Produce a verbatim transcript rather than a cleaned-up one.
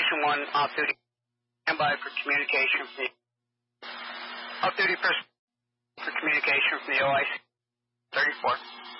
Station one, off-duty. Stand by for communication from the off-duty person for communication from the O I C thirty-four.